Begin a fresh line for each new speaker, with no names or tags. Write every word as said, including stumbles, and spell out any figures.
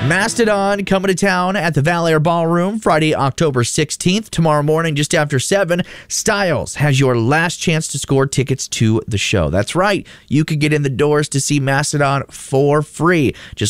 Mastodon coming to town at the Val Air Ballroom Friday, October sixteenth. Tomorrow morning, just after seven, Styles has your last chance to score tickets to the show. That's right. You could get in the doors to see Mastodon for free. Just